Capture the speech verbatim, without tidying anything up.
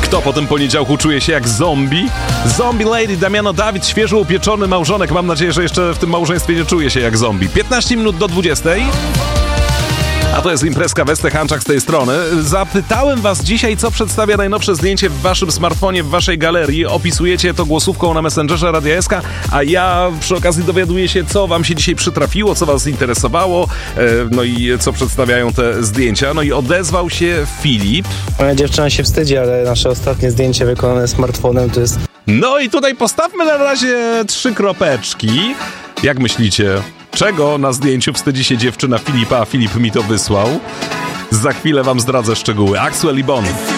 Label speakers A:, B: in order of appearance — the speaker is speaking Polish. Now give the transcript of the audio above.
A: Kto po tym poniedziałku czuje się jak zombie? Zombie Lady, Damiano Dawid, świeżo upieczony małżonek. Mam nadzieję, że jeszcze w tym małżeństwie nie czuje się jak zombie. piętnaście minut do dwudziestej. A to jest imprezka Westek Hanczak z tej strony. Zapytałem was dzisiaj, co przedstawia najnowsze zdjęcie w waszym smartfonie, w waszej galerii. Opisujecie to głosówką na Messengerze Radia S K, a ja przy okazji dowiaduję się, co wam się dzisiaj przytrafiło, co was interesowało, no i co przedstawiają te zdjęcia. No i odezwał się Filip.
B: Moja dziewczyna się wstydzi, ale nasze ostatnie zdjęcie wykonane smartfonem to jest...
A: No i tutaj postawmy na razie trzy kropeczki. Jak myślicie, czego na zdjęciu wstydzi się dziewczyna Filipa, a Filip mi to wysłał? Za chwilę wam zdradzę szczegóły. Axwell i Bon.